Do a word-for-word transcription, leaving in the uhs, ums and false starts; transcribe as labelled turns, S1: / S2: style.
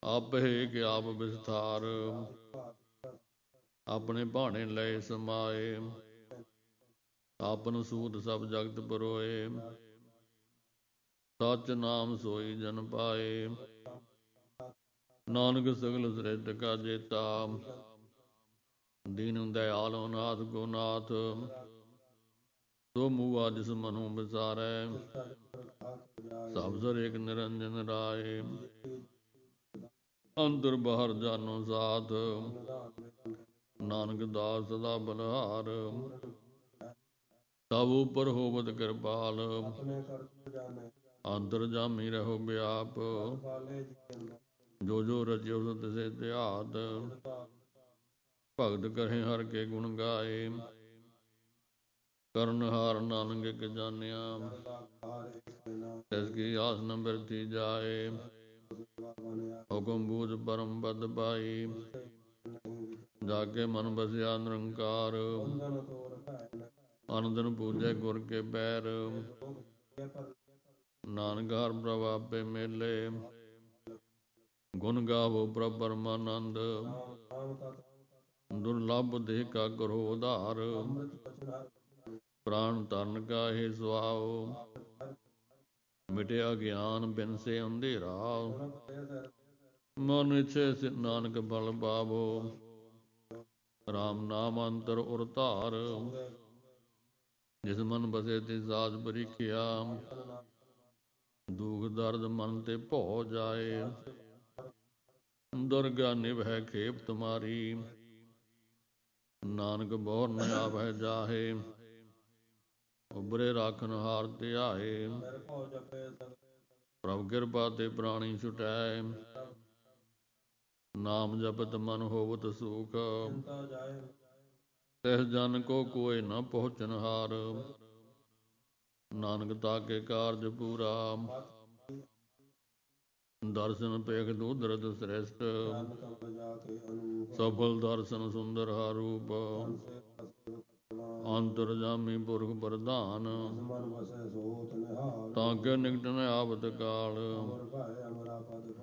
S1: ਆਪੇ ਕਿ ਆਪ ਵਿਸਥਾਰ, ਆਪਣੇ ਭਾਣੇ ਲਏ ਸਮਾਏ, ਆਪਨ ਸੂਤ ਸਭ ਜਗਤ ਪਰੋਏ, ਸਚ ਨਾਮ ਸੋਈ ਜਨ ਪਾਏ। ਨਾਨਕ ਸਗਲ ਸ੍ਰਿਸ਼ਟ ਕਾ ਜੇਤਾ, ਦੀਨ ਦਇਆਲ ਅਨਾਥ ਕੋ ਨਾਥ, ਸੋ ਮੂਆ ਜਿਸ ਮਨੁ ਵਿਸਾਰੈ, ਸਭ ਸਰ ਏਕ ਨਿਰੰਜਨ ਰਾਏ। ਅੰਤਰ ਬਾਹਰ ਜਾਨੋ ਸਾਥ, ਨਾਨਕ ਦਾਸ ਸਦਾ ਬਲਹਾਰ, ਸਭ ਉਪਰ ਹੋਵਤ ਕਿਰਪਾਲ, ਅੰਤਰ ਜਾਮੀ ਰਹੋ ਬਿਆਪ, ਜੋ ਜੋ ਰਚਿਓ ਸੋ ਤਿਸੇ ਧਿਆਤ, ਭਗਤ ਕਹੇ ਹਰ ਕੇ ਗੁਣ ਗਾਏ, ਕਰਨਹਾਰ ਨਾਨਕ ਇਕ ਜਾਣਿਆ, ਤਿਸ ਕੀ ਆਸ ਨ ਬਿਰਥੀ ਜਾਏ। ਹੁਕਮ ਬੂਝ ਪਰਮ ਪਦ ਪਾਈ, ਜਾ ਕੇ ਮਨ ਬਸਿਆ ਨਿਰੰਕਾਰ, ਅਨ ਦਿਨ ਪੂਜੈ ਗੁਰ ਕੇ ਪੈਰ, ਨਾਨਕ ਹਰਿ ਪ੍ਰਭ ਆਪੇ ਮੇਲੇ, ਗੁਣ ਗਾਵੋ ਪ੍ਰਭ ਪਰਮਾਨੰਦ, ਦੁਰਲਭ ਦੇਹ ਕਾ ਕਰੋ ਉਧਾਰ, ਪ੍ਰਾਣ ਧਨ ਕਾ ਇਹ ਸੁਆਓ, ਮਿਟਿਆ ਗਿਆਨ ਬਿਨਸੇ ਅੰਧੇਰਾ, ਮਨ ਇਛੈ ਸਿਧ ਨਾਨਕ ਬਲ ਪਾਵੋ, ਰਾਮ ਨਾਮ ਅੰਤਰ ਉਰ ਧਾਰ, ਜਿਸ ਮਨ ਬਸੇ ਤਿਸ ਸਾਧ ਪਰੀਖਿਆ, ਦੁਖ ਦਰਦ ਮਨ ਤੇ ਭਉ ਜਾਏ, ਦੁਰਗਾ ਨਿਭੈ ਖੇਪ ਤੁਮਾਰੀ, ਨਾਨਕ ਬਹੁਰ ਨ ਆਵਹਿ ਜਾਹੇ, ਉਬਰੇ ਰਾਖਨ ਹਾਰ ਧਿਆਏ, ਪ੍ਰਭ ਕਿਰਪਾ ਤੇ ਪ੍ਰਾਣੀ ਛੁਟੈ, ਨਾਮ ਜਪਤ ਮਨ ਹੋਵਤ ਸੂਖ, ਤਿਸ ਜਨ ਕੋ ਕੋਇ ਨ ਪਹੁੰਚਨਹਾਰ, ਨਾਨਕ ਤਾਕੇ ਕਾਰਜ ਪੂਰਾ, ਦਰਸ਼ਨ ਪੇਖ ਉਦਰਤ ਸ੍ਰਿਸ਼ਟ, ਸਫਲ ਦਰਸ਼ਨ ਸੁੰਦਰ ਰੂਪ, ਅੰਤਰਜਾਮੀ ਪੁਰਖ ਪ੍ਰਧਾਨ, ਤਾਂ ਕੇ ਨਿਕਟ ਨ ਆਵਤ ਕਾਲ,